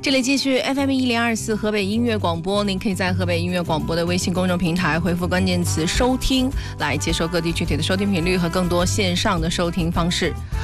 这里继续 FM 1024河北音乐广播，您可以在河北音乐广播的微信公众平台回复关键词收听，来接收各地具体的收听频率和更多线上的收听方式。